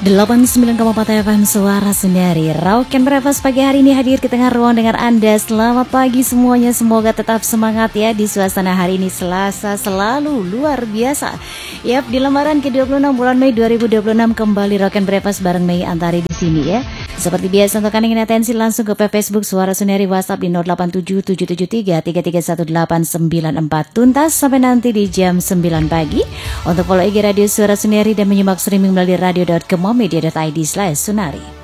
89,4 FM Suara Sundari. Rock and Breakfast pagi hari ini hadir ke tengah ruang dengan Anda. Selamat pagi semuanya, semoga tetap semangat ya di suasana hari ini Selasa selalu luar biasa. Yap, di lembaran ke-26 bulan Mei 2026 kembali Rock and Breakfast bareng Mei Antari di sini ya. Seperti biasa untuk Anda ingin atensi langsung ke Facebook Suara Sundari, WhatsApp di 087773331894 tuntas sampai nanti di jam 9 pagi. Untuk follow IG Radio Suara Sundari dan menyimak streaming melalui radio.kemomedia.id/sunari.